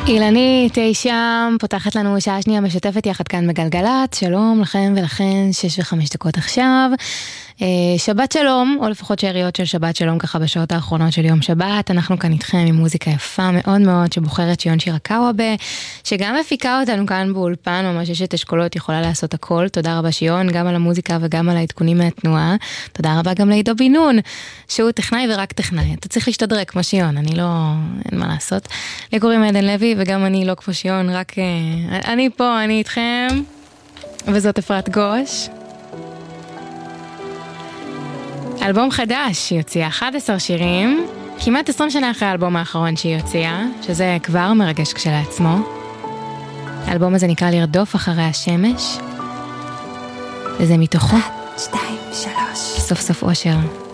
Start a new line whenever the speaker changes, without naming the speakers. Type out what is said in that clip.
אילנית אי שם פותחת לנו שעה שנייה משותפת יחד כאן בגלגלת. שלום לכם ולכן, 6:05 עכשיו. שבת שלום, או לפחות שאריות של שבת שלום ככה בשעות האחרונות של יום שבת. אנחנו כאן איתכם עם מוזיקה יפה מאוד מאוד שבוחרת שיון שירקאווה, שגם מפיקה אותנו כאן באולפן, ממש יש את אשכולות, יכולה לעשות הכל. תודה רבה שיון, גם על המוזיקה וגם על העדכונים מהתנועה. תודה רבה גם לעידו בן נון, שהוא טכנאי ורק טכנאי. אתה צריך להשתדרג כמו שיון, אני לא, אין מה לעשות. לי קוראים עדן לוי וגם אני לא כמו שיון, רק אני פה, אני איתכם. וזאת אפרת גוש. אלבום חדש שיוציא 11 שירים, כמעט 20 שנה אחרי האלבום האחרון שהיא הוציאה, שזה כבר מרגש כשלעצמו. האלבום הזה נקרא לרדוף אחרי השמש, וזה מתוכו
1, 2, 3
סוף סוף אושר.